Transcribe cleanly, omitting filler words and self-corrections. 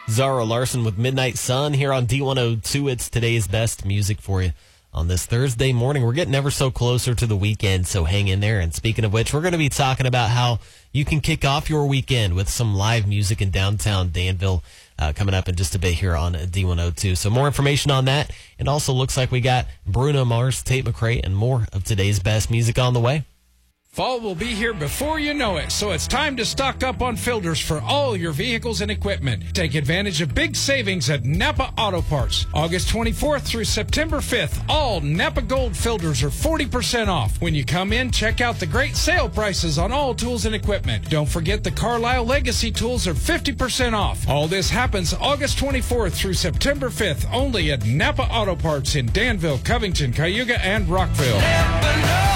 Zara Larson with Midnight Sun here on D102. It's today's best music for you on this Thursday morning. We're getting ever so closer to the weekend, so hang in there. And speaking of which, we're going to be talking about how you can kick off your weekend with some live music in downtown Danville coming up in just a bit here on D102. So more information on that. It also looks like we got Bruno Mars, Tate McRae, and more of today's best music on the way. Fall will be here before you know it, so it's time to stock up on filters for all your vehicles and equipment. Take advantage of big savings at Napa Auto Parts. August 24th through September 5th, all Napa Gold filters are 40% off. When you come in, check out the great sale prices on all tools and equipment. Don't forget the Carlisle Legacy tools are 50% off. All this happens August 24th through September 5th, only at Napa Auto Parts in Danville, Covington, Cayuga, and Rockville.